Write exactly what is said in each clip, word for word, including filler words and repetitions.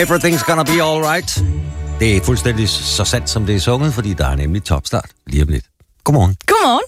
Everything's gonna be alright. Det er fuldstændig så sandt, som det er sunget, fordi der er nemlig topstart lige om lidt. Godmorgen. Godmorgen.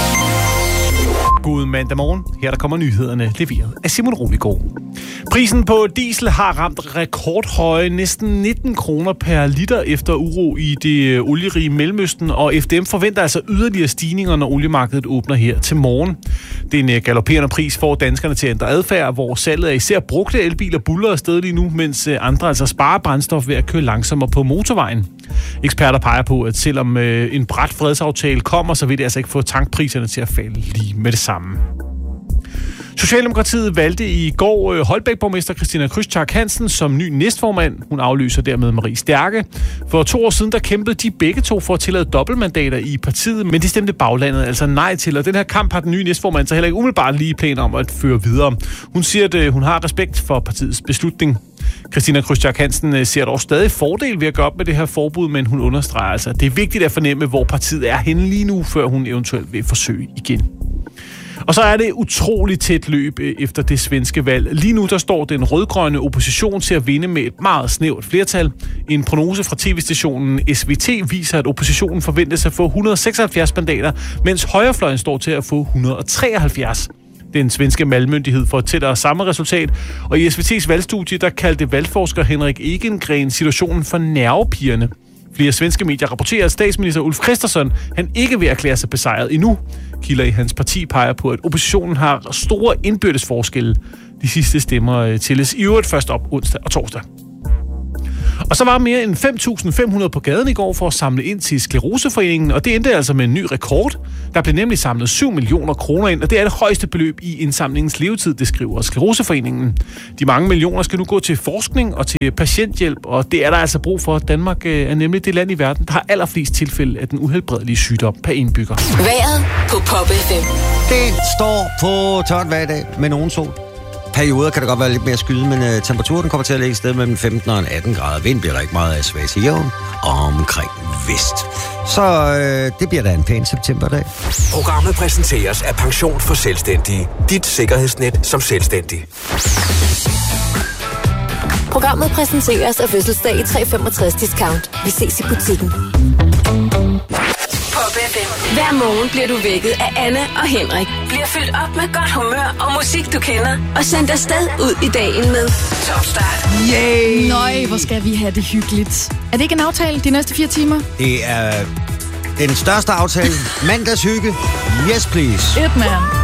God mandag morgen. Her der kommer nyhederne leveret af Simon Roligård. Prisen på diesel har ramt rekordhøje næsten nitten kroner per liter efter uro i det olierige Mellemøsten, og F D M forventer altså yderligere stigninger, når oliemarkedet åbner her til morgen. Den galopperende pris får danskerne til at ændre adfærd, hvor salget af især brugte elbiler buller afsted lige nu, mens andre altså sparer brændstof ved at køre langsommere på motorvejen. Eksperter peger på, at selvom en brat fredsaftale kommer, så vil det altså ikke få tankpriserne til at falde lige med det samme. Socialdemokratiet valgte i går Holbæk-borgmester Christina Krydstjak Hansen som ny næstformand. Hun afløser dermed Marie Stærke. For to år siden der kæmpede de begge to for at tillade dobbeltmandater i partiet, men det stemte baglandet altså nej til. Og den her kamp har den nye næstformand så heller ikke umiddelbart lige planer om at føre videre. Hun siger, at hun har respekt for partiets beslutning. Christina Krydstjak Hansen ser dog stadig fordel ved at gå op med det her forbud, men hun understreger altså, at det er vigtigt at fornemme, hvor partiet er henne lige nu, før hun eventuelt vil forsøge igen. Og så er det utroligt tæt løb efter det svenske valg. Lige nu der står den rødgrønne opposition til at vinde med et meget snævert flertal. En prognose fra tv-stationen S V T viser, at oppositionen forventes at få et hundrede og seksoghalvfjerds mandater, mens højrefløjen står til at få et hundrede og treoghalvfjerds. Den svenske valgmyndighed får tættere samme resultat, og i S V T's valgstudie der kaldte valgforsker Henrik Egengren situationen for nervepirrende. Flere svenske medier rapporterer, at statsminister Ulf Kristersson han ikke vil erklære sig besejret endnu. Kilder i hans parti peger på, at oppositionen har store indbyrdes forskelle. De sidste stemmer tælles i øvrigt først op onsdag og torsdag. Og så var mere end fem tusind fem hundrede på gaden i går for at samle ind til Skleroseforeningen, og det endte altså med en ny rekord. Der blev nemlig samlet syv millioner kroner ind, og det er det højeste beløb i indsamlingens levetid, det skriver Skleroseforeningen. De mange millioner skal nu gå til forskning og til patienthjælp, og det er der altså brug for. Danmark er nemlig det land i verden, der har allerflest tilfælde af den uhelbredelige sygdom per indbygger. Vejret på Pop F M. Det står på tørt hver dag med nogen sol. Perioder kan det godt være lidt mere skyde, men uh, temperaturen kommer til at ligge et sted mellem femten og atten grader. Vind bliver der ikke meget af svag til jævn omkring vest. Så uh, det bliver da en pæn septemberdag. Programmet præsenteres af Pension for Selvstændige. Dit sikkerhedsnet som selvstændig. Programmet præsenteres af Fødselsdag i tre femogtres discount. Vi ses i butikken. Pop F M. Hver morgen bliver du vækket af Anne og Henrik. Bliver fyldt op med godt humør og musik, du kender. Og sendt afsted ud i dagen med Top Start. Yay! Nøj, hvor skal vi have det hyggeligt. Er det ikke en aftale de næste fire timer? Det er den største aftale. Mandagshygge. Yes, please. Et man.